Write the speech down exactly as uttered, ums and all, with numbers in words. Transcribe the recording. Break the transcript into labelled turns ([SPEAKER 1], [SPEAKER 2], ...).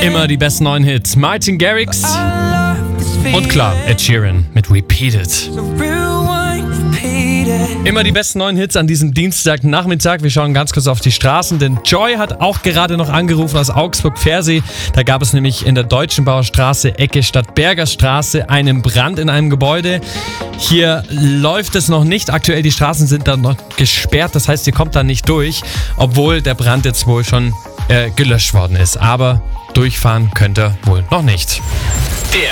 [SPEAKER 1] Immer die besten neuen Hits. Martin Garrix und klar, Ed Sheeran mit Repeat It. Immer die besten neuen Hits an diesem Dienstagnachmittag. Wir schauen ganz kurz auf die Straßen, denn Joy hat auch gerade noch angerufen aus Augsburg-Pfersee. Da gab es nämlich in der Deutschenbauer Straße, Ecke Stadtberger Straße, einen Brand in einem Gebäude. Hier läuft es noch nicht. Aktuell die Straßen sind da noch gesperrt. Das heißt, ihr kommt da nicht durch, obwohl der Brand jetzt wohl schon äh, gelöscht worden ist. Aber durchfahren könnt ihr wohl noch nicht.
[SPEAKER 2] Der